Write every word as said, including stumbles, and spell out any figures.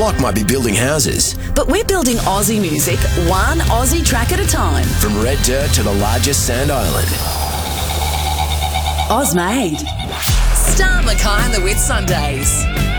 Flock might be building houses. But we're building Aussie music, one Aussie track at a time. From red dirt to the largest sand island. Oz made. Star Mackay and the Whit Sundays.